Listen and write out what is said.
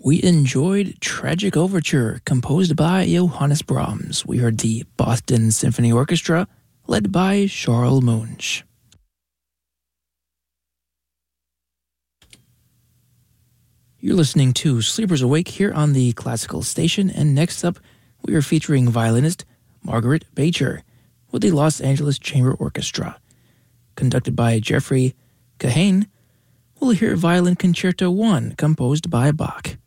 We enjoyed Tragic Overture, composed by Johannes Brahms. We heard the Boston Symphony Orchestra, led by Charles Munch. You're listening to Sleepers Awake here on the Classical Station, and next up, we are featuring violinist Margaret Beecher with the Los Angeles Chamber Orchestra. Conducted by Jeffrey Kahane, we'll hear Violin Concerto 1, composed by Bach.